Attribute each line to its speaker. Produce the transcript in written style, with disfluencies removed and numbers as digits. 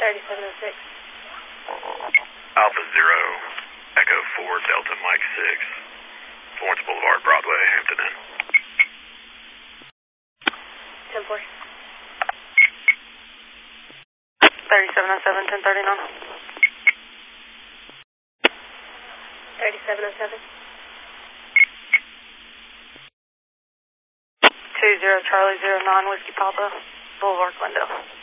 Speaker 1: 3706.
Speaker 2: Alpha 0, Echo 4, Delta Mike 6. Florence Boulevard, Broadway, Hampton Inn.
Speaker 1: 10-4.
Speaker 3: 3707, 1039.
Speaker 1: 3707.
Speaker 3: 20 Charlie 09 Whiskey Papa, Boulevard, Glendale.